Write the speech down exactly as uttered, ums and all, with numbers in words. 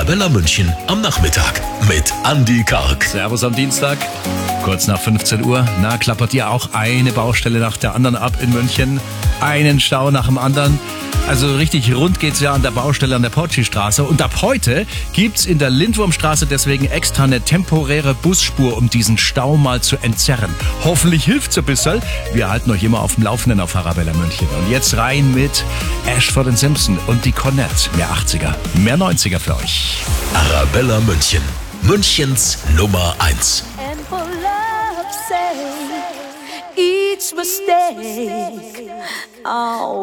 Arabella München am Nachmittag mit Andi Karg. Servus am Dienstag, kurz nach fünfzehn Uhr. Na, klappert ihr auch eine Baustelle nach der anderen ab in München? Einen Stau nach dem anderen? Also richtig rund geht's ja an der Baustelle an der Portschi-Straße. Und ab heute gibt's in der Lindwurmstraße deswegen extra eine temporäre Busspur, um diesen Stau mal zu entzerren. Hoffentlich hilft's ein bisschen. Wir halten euch immer auf dem Laufenden auf Arabella München. Und jetzt rein mit Ashford and Simpson und die Cornette. Mehr achtziger, mehr neunziger für euch. Arabella München, Münchens Nummer eins. And for love's sake, each mistake, oh.